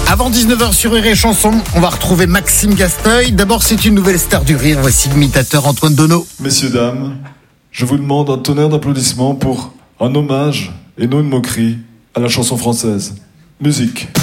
Avant 19h sur Rire et Chanson, on va retrouver Maxime Gasteuil. D'abord, c'est une nouvelle star du rire. Voici l'imitateur Antoine Donneau. Messieurs, dames, je vous demande un tonnerre d'applaudissements pour un hommage et non une moquerie à la chanson française. Musique.